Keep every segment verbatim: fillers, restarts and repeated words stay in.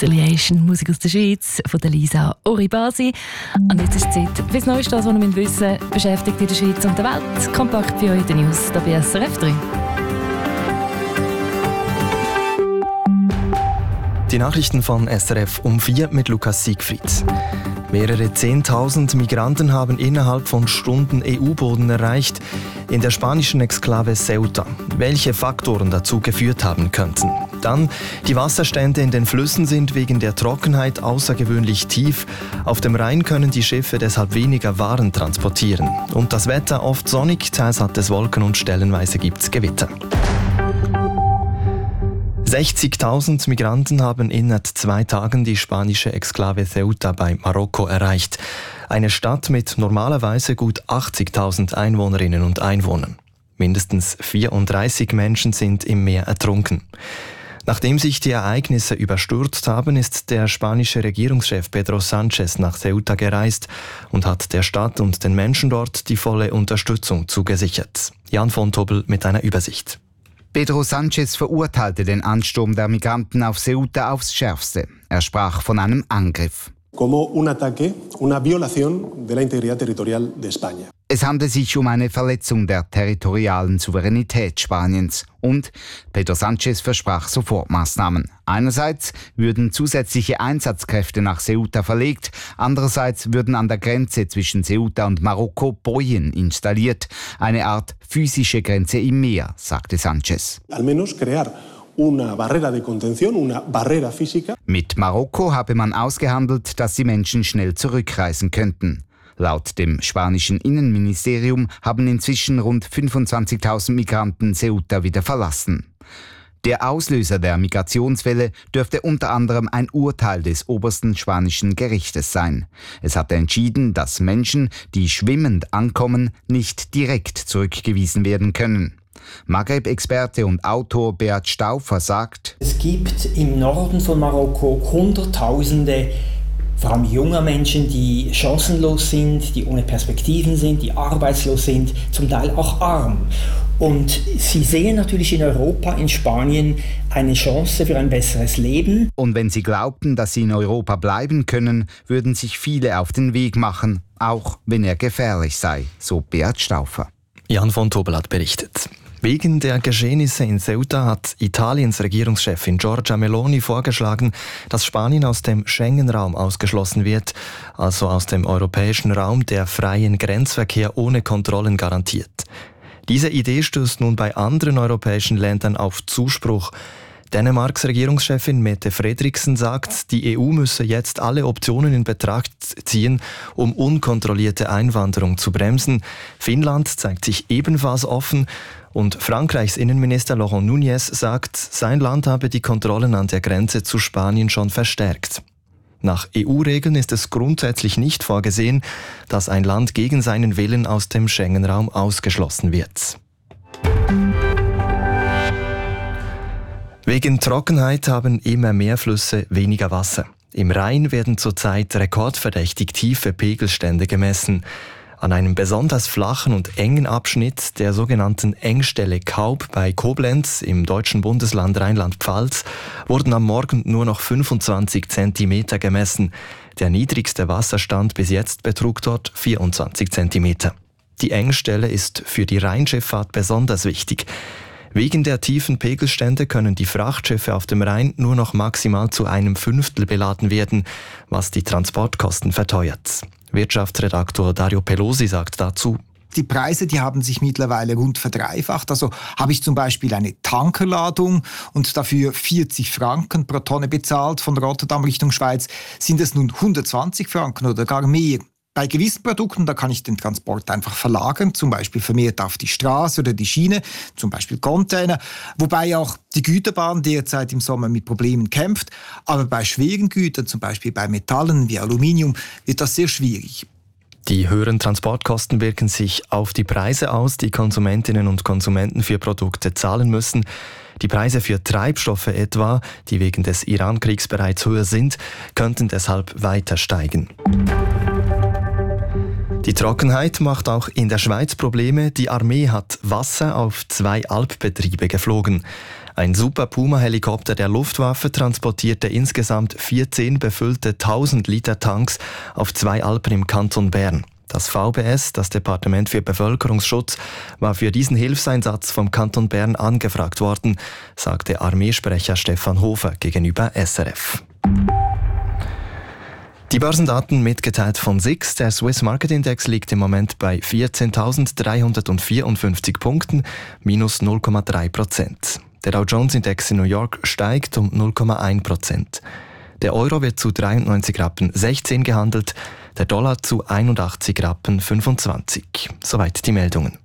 Reconciliation, Musik aus der Schweiz, von der Lisa Oribasi. Und jetzt ist es Zeit für das Neueste, was wir wissen müssen, beschäftigt in der Schweiz und der Welt. Kompakt für heute News, da bei S R F drei. Die Nachrichten von S R F um vier mit Lukas Siegfried. Mehrere Zehntausend Migranten haben innerhalb von Stunden E U-Boden erreicht in der spanischen Exklave Ceuta. Welche Faktoren dazu geführt haben könnten? Dann, die Wasserstände in den Flüssen sind wegen der Trockenheit außergewöhnlich tief. Auf dem Rhein können die Schiffe deshalb weniger Waren transportieren. Und das Wetter oft sonnig, teils hat es Wolken und stellenweise gibt's Gewitter. sechzigtausend Migranten haben innerhalb zwei Tagen die spanische Exklave Ceuta bei Marokko erreicht. Eine Stadt mit normalerweise gut achtzigtausend Einwohnerinnen und Einwohnern. Mindestens vierunddreißig Menschen sind im Meer ertrunken. Nachdem sich die Ereignisse überstürzt haben, ist der spanische Regierungschef Pedro Sánchez nach Ceuta gereist und hat der Stadt und den Menschen dort die volle Unterstützung zugesichert. Jan von Tobel mit einer Übersicht. Pedro Sánchez verurteilte den Ansturm der Migranten auf Ceuta aufs Schärfste. Er sprach von einem Angriff. Como un ataque, una violación de la integridad territorial de España. Es handelt sich um eine Verletzung der territorialen Souveränität Spaniens. Und Pedro Sánchez versprach Sofortmaßnahmen. Einerseits würden zusätzliche Einsatzkräfte nach Ceuta verlegt, andererseits würden an der Grenze zwischen Ceuta und Marokko Bojen installiert. Eine Art physische Grenze im Meer, sagte Sánchez. Al menos crear una barrera de contención, una barrera física. Mit Marokko habe man ausgehandelt, dass die Menschen schnell zurückreisen könnten. Laut dem spanischen Innenministerium haben inzwischen rund fünfundzwanzigtausend Migranten Ceuta wieder verlassen. Der Auslöser der Migrationswelle dürfte unter anderem ein Urteil des obersten spanischen Gerichtes sein. Es hatte entschieden, dass Menschen, die schwimmend ankommen, nicht direkt zurückgewiesen werden können. Maghreb-Experte und Autor Beat Stauffer sagt: Es gibt im Norden von Marokko Hunderttausende, vor allem junger Menschen, die chancenlos sind, die ohne Perspektiven sind, die arbeitslos sind, zum Teil auch arm. Und sie sehen natürlich in Europa, in Spanien, eine Chance für ein besseres Leben. Und wenn sie glaubten, dass sie in Europa bleiben können, würden sich viele auf den Weg machen, auch wenn er gefährlich sei, so Beat Stauffer. Jan von Tobel hat berichtet. Wegen der Geschehnisse in Ceuta hat Italiens Regierungschefin Giorgia Meloni vorgeschlagen, dass Spanien aus dem Schengen-Raum ausgeschlossen wird, also aus dem europäischen Raum, der freien Grenzverkehr ohne Kontrollen garantiert. Diese Idee stößt nun bei anderen europäischen Ländern auf Zuspruch. Dänemarks Regierungschefin Mette Frederiksen sagt, die E U müsse jetzt alle Optionen in Betracht ziehen, um unkontrollierte Einwanderung zu bremsen. Finnland zeigt sich ebenfalls offen. Und Frankreichs Innenminister Laurent Nunez sagt, sein Land habe die Kontrollen an der Grenze zu Spanien schon verstärkt. Nach E U-Regeln ist es grundsätzlich nicht vorgesehen, dass ein Land gegen seinen Willen aus dem Schengen-Raum ausgeschlossen wird. Wegen Trockenheit haben immer mehr Flüsse weniger Wasser. Im Rhein werden zurzeit rekordverdächtig tiefe Pegelstände gemessen. An einem besonders flachen und engen Abschnitt der sogenannten Engstelle Kaub bei Koblenz im deutschen Bundesland Rheinland-Pfalz wurden am Morgen nur noch fünfundzwanzig Zentimeter gemessen. Der niedrigste Wasserstand bis jetzt betrug dort vierundzwanzig Zentimeter. Die Engstelle ist für die Rheinschifffahrt besonders wichtig. Wegen der tiefen Pegelstände können die Frachtschiffe auf dem Rhein nur noch maximal zu einem Fünftel beladen werden, was die Transportkosten verteuert. Wirtschaftsredaktor Dario Pelosi sagt dazu: Die Preise, die haben sich mittlerweile rund verdreifacht. Also habe ich zum Beispiel eine Tankerladung und dafür vierzig Franken pro Tonne bezahlt von Rotterdam Richtung Schweiz, sind es nun hundertzwanzig Franken oder gar mehr. Bei gewissen Produkten, da kann ich den Transport einfach verlagern, zum Beispiel vermehrt auf die Straße oder die Schiene, zum Beispiel Container, wobei auch die Güterbahn derzeit im Sommer mit Problemen kämpft. Aber bei schweren Gütern, zum Beispiel bei Metallen wie Aluminium, wird das sehr schwierig. Die höheren Transportkosten wirken sich auf die Preise aus, die Konsumentinnen und Konsumenten für Produkte zahlen müssen. Die Preise für Treibstoffe etwa, die wegen des Iran-Kriegs bereits höher sind, könnten deshalb weiter steigen. Die Trockenheit macht auch in der Schweiz Probleme. Die Armee hat Wasser auf zwei Alpbetriebe geflogen. Ein Super Puma-Helikopter der Luftwaffe transportierte insgesamt vierzehn befüllte tausend Liter Tanks auf zwei Alpen im Kanton Bern. Das V B S, das Departement für Bevölkerungsschutz, war für diesen Hilfseinsatz vom Kanton Bern angefragt worden, sagte Armeesprecher Stefan Hofer gegenüber S R F. Die Börsendaten mitgeteilt von S I X. Der Swiss Market Index liegt im Moment bei vierzehntausenddreihundertvierundfünfzig Punkten, minus null Komma drei Prozent. Der Dow Jones Index in New York steigt um null Komma eins Prozent. Der Euro wird zu dreiundneunzig Rappen sechzehn gehandelt, der Dollar zu einundachtzig Rappen fünfundzwanzig. Soweit die Meldungen.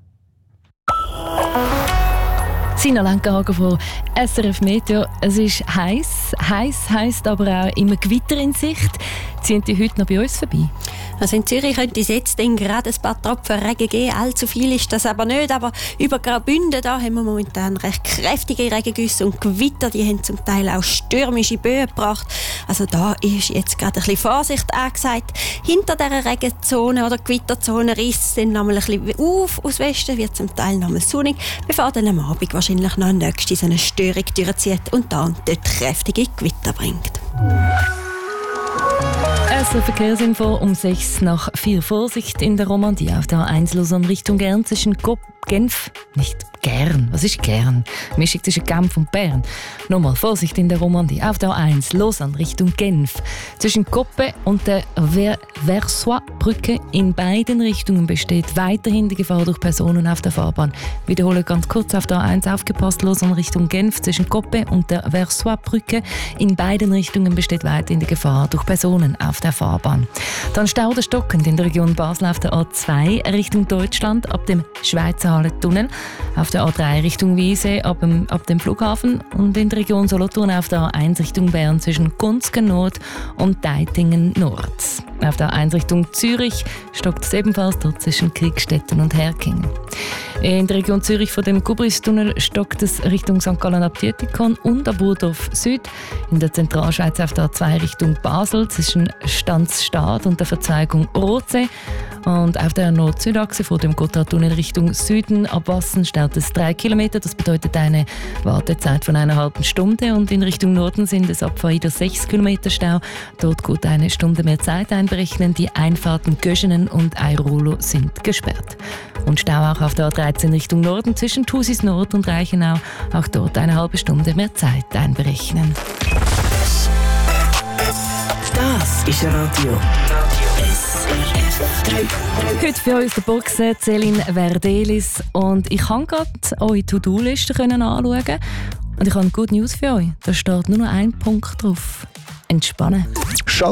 Sina Lenkerhagen von S R F Meteo. Es ist heiß. Heiß heisst aber auch immer Gewitter in Sicht. Ziehen die heute noch bei uns vorbei? Also in Zürich könnte es jetzt dann gerade ein paar Tropfen Regen geben. Allzu viel ist das aber nicht. Aber über Graubünden da haben wir momentan recht kräftige Regengüsse und Gewitter. Die haben zum Teil auch stürmische Böen gebracht. Also da ist jetzt gerade ein bisschen Vorsicht angesagt. Hinter dieser Regenzone oder Gewitterzone risst es dann nochmal ein bisschen auf. Aus Westen wird zum Teil nochmal sonnig, bevor dann am Abend wahrscheinlich noch eine nächste so eine Störung durchzieht und da und dort kräftige Gewitter bringt. Also Verkehrsinfo um sechs nach vier. Vorsicht in der Romandie auf der A eins Lausanne Richtung Gern zwischen Gop- Genf, nicht Gern, was ist Gern? Mischung zwischen Genf und Bern. Nochmal Vorsicht in der Romandie auf der A eins Lausanne Richtung Genf zwischen Koppe und der Ver- Versoix-Brücke. In beiden Richtungen besteht weiterhin die Gefahr durch Personen auf der Fahrbahn. Wiederhole ganz kurz auf der A eins aufgepasst, Lausanne Richtung Genf zwischen Koppe und der Versoix-Brücke. In beiden Richtungen besteht weiterhin die Gefahr durch Personen auf der Fahrbahn. Dann Stau oder stockend in der Region Basel auf der A zwei Richtung Deutschland ab dem Schweizer Hallentunnel, auf der A drei Richtung Wiese ab dem, ab dem Flughafen und in der Region Solothurn auf der A eins Richtung Bern zwischen Gunzgen Nord und Deitingen Nord. Auf der A eins Richtung Zürich stockt es ebenfalls dort zwischen Kriegstetten und Herkingen. In der Region Zürich vor dem Kubristunnel stockt es Richtung Sankt Gallen ab Dietikon und ab Burdorf Süd. In der Zentralschweiz auf der A zwei Richtung Basel zwischen Stanzstadt und der Verzweigung Rotsee. Und auf der Nord-Süd-Achse vor dem Gotthardtunnel Richtung Süden ab Wassen staut es drei Kilometer. Das bedeutet eine Wartezeit von einer halben Stunde. Und in Richtung Norden sind es ab Faida sechs Kilometer Stau. Dort gut eine Stunde mehr Zeit einberechnen. Die Einfahrten Göschenen und Airolo sind gesperrt. Und Stau auch auf der A dreizehn Richtung Norden zwischen Thusis Nord und Reichenau. Auch dort eine halbe Stunde mehr Zeit einberechnen. Das ist Radio. S R F drei. Heute für uns der Boxer Celine Verdelis. Und ich kann gerade eure To-Do-Liste anschauen. Und ich habe Good News für euch. Da steht nur noch ein Punkt drauf. Entspannen.